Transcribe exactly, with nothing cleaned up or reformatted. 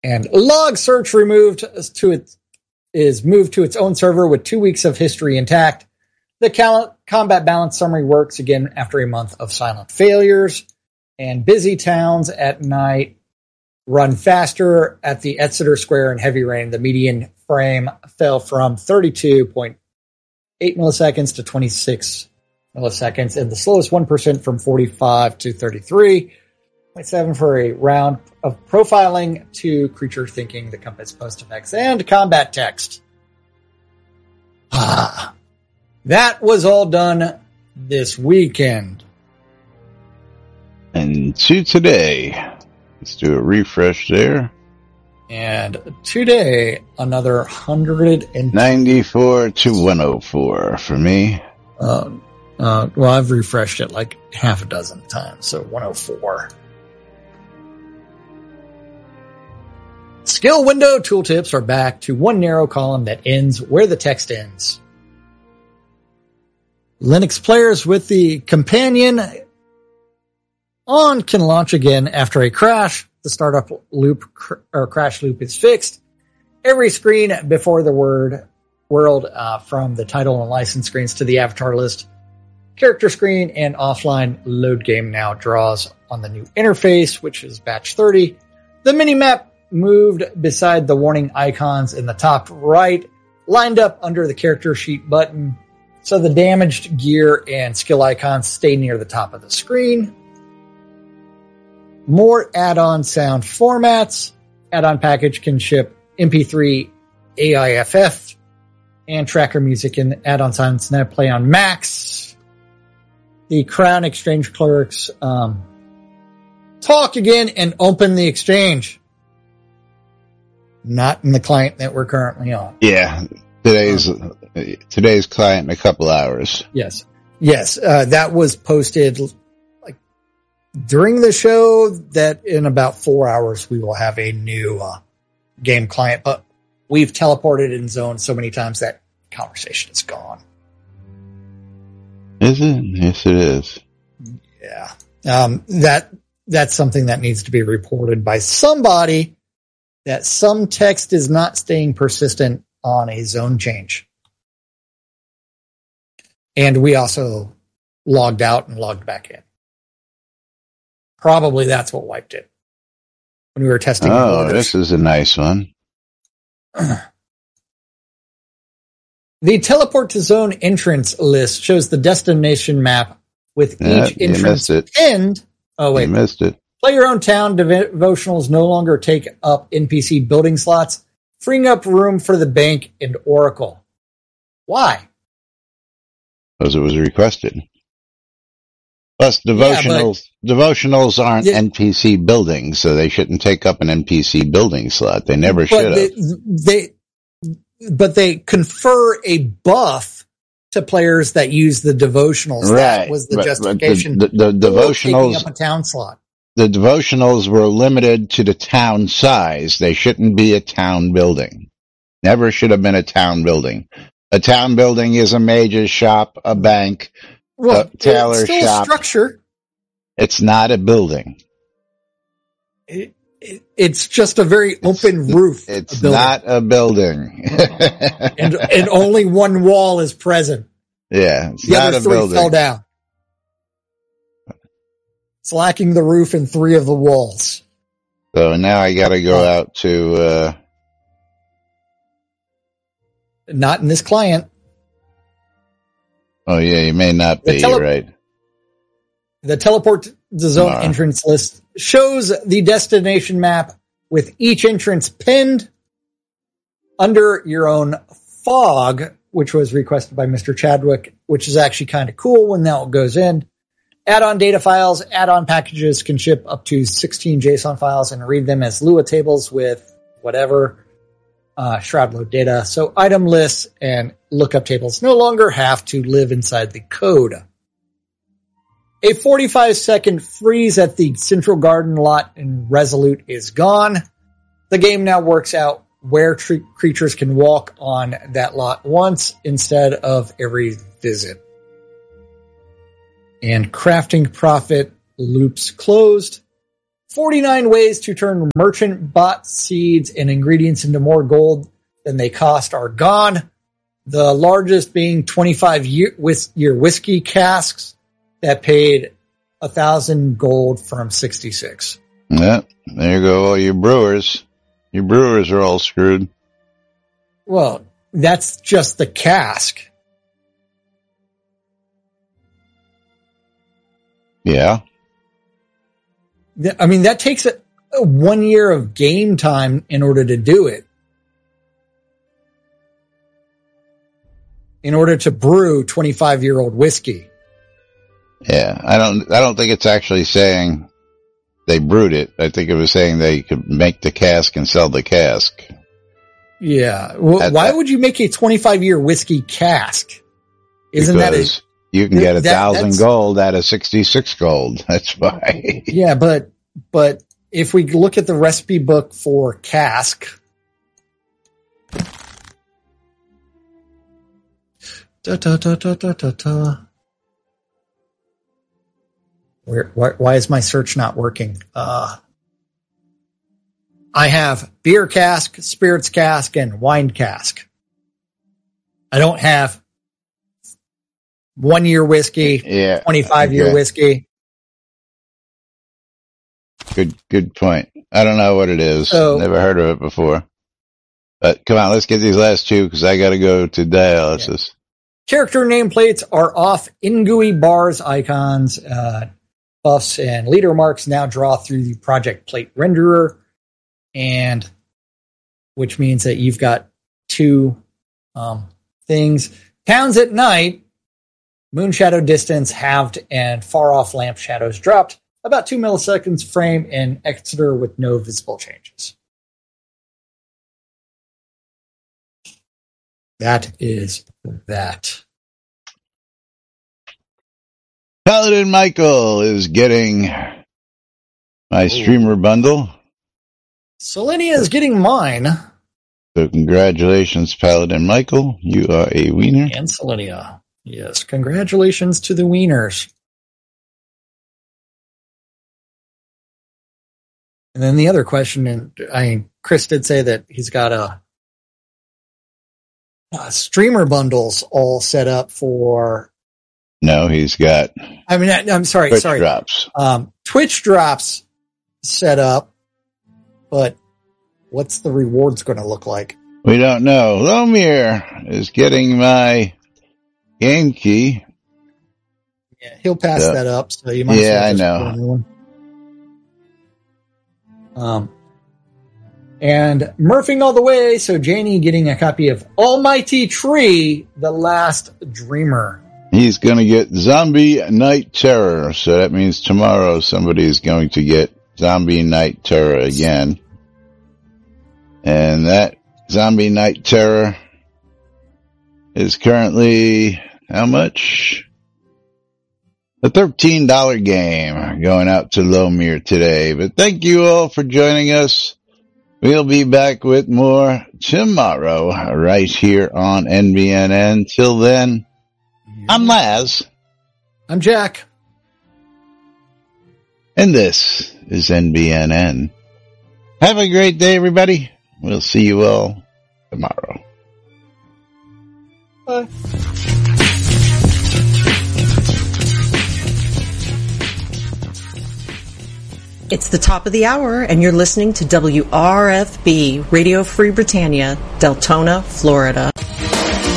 And log search removed to its is moved to its own server with two weeks of history intact. The cal- combat balance summary works again after a month of silent failures. And busy towns at night run faster. At the Exeter Square in heavy rain, the median frame fell from thirty-two point eight milliseconds to twenty-six milliseconds, and the slowest one percent from forty-five to thirty-three point seven for a round of profiling to creature thinking, the compass post effects, and combat text. Ah, that was all done this weekend. And to today, let's do a refresh there. And today, another one hundred ninety-four to one oh four for me. Uh, uh, well, I've refreshed it like half a dozen times, so one oh four. Skill window tooltips are back to one narrow column that ends where the text ends. Linux players with the companion on can launch again after a crash. The startup loop cr- or crash loop is fixed. Every screen before the word world, uh, from the title and license screens to the avatar list, character screen, and offline load game now draws on the new interface, which is batch thirty. The minimap moved beside the warning icons in the top right, lined up under the character sheet button, so the damaged gear and skill icons stay near the top of the screen. More add-on sound formats. Add-on package can ship M P three, A I F F, and tracker music in add-on sounds now play on Macs. The Crown Exchange clerks um, talk again and open the exchange. Not in the client that we're currently on. Yeah, today's um, today's client in a couple hours. Yes, yes, uh, that was posted like during the show. That in about four hours we will have a new uh, game client, but we've teleported in zone so many times that conversation is gone. Is it? Yes, it is. Yeah, um, that that's something that needs to be reported by somebody. That some text is not staying persistent on a zone change. And we also logged out and logged back in. Probably that's what wiped it when we were testing. Oh, this is a nice one. The teleport to zone entrance list shows the destination map with yeah, each entrance pinned. Oh, wait. You missed it. Play your own town devotionals no longer take up N P C building slots, freeing up room for the bank and Oracle. Why? Because it was requested. Plus, devotionals yeah, but, devotionals aren't yeah, N P C buildings, so they shouldn't take up an N P C building slot. They never should have. They, they, but they confer a buff to players that use the devotionals. Right. That was the but, justification. But the, the, the devotionals taking up a town slot. The devotionals were limited to the town size. They shouldn't be a town building. Never should have been a town building. A town building is a major shop, a bank, well, a tailor it's still shop. A structure. It's not a building. It, it, it's just a very it's, open roof. It's a not a building. and, and only one wall is present. Yeah, it's the not other a three building. Fell down. It's lacking the roof and three of the walls. So now I gotta go out to, uh... Not in this client. Oh yeah, you may not be, tele- right. The teleport to zone uh. entrance list shows the destination map with each entrance pinned under your own fog, which was requested by Mister Chadwick, which is actually kind of cool when that goes in. Add-on data files, add-on packages can ship up to sixteen JSON files and read them as Lua tables with whatever uh, shroud load data. So item lists and lookup tables no longer have to live inside the code. A forty-five second freeze at the Central Garden lot in Resolute is gone. The game now works out where tre- creatures can walk on that lot once instead of every visit. And crafting profit loops closed. forty-nine ways to turn merchant bought seeds and ingredients into more gold than they cost are gone. The largest being twenty-five year, whis- year whiskey casks that paid a thousand gold from sixty-six. Yeah, there you go. All your brewers, your brewers are all screwed. Well, that's just the cask. Yeah. I mean, that takes a, a one year of game time in order to do it. In order to brew twenty-five year old whiskey. Yeah, I don't, I don't think it's actually saying they brewed it. I think it was saying they could make the cask and sell the cask. Yeah. Well, why that, would you make a twenty-five year whiskey cask? Isn't that a, you can get a that, thousand gold out of sixty-six gold. That's why. Yeah, but, but if we look at the recipe book for cask, da, da, da, da, da, da, da. Where, why, why is my search not working? Uh, I have beer cask, spirits cask, and wine cask. I don't have one year whiskey, yeah, twenty-five year okay. whiskey. Good, good point. I don't know what it is. So, never heard of it before. But come on, let's get these last two because I got to go to dialysis. Yeah. Character nameplates are off. Ingui bars icons, uh, buffs, and leader marks now draw through the project plate renderer, and which means that you've got two um, things. Towns at night, moon shadow distance halved, and far off lamp shadows dropped about two milliseconds frame in Exeter with no visible changes. That is that. Paladin Michael is getting my streamer bundle. Selenia is getting mine. So congratulations, Paladin Michael. You are a wiener. And Selenia. Yes, congratulations to the wieners. And then the other question, and I Chris did say that he's got a, a streamer bundles all set up for. No, he's got. I mean, I, I'm sorry, Twitch sorry. drops. Um, Twitch drops set up, but what's the rewards going to look like? We don't know. Lomir is getting my game key. Yeah, he'll pass so, that up. So you might. Yeah, I know. Um, and Murphing all the way. So Janie getting a copy of Almighty Tree, The Last Dreamer. He's going to get Zombie Night Terror. So that means tomorrow somebody is going to get Zombie Night Terror again. And that Zombie Night Terror is currently how much? A thirteen dollars game going out to Lomir today. But thank you all for joining us. We'll be back with more tomorrow right here on N B N N. Till then, I'm Laz. I'm Jack. And this is N B N N. Have a great day, everybody. We'll see you all tomorrow. Bye. It's the top of the hour, and you're listening to W R F B, Radio Free Britannia, Deltona, Florida.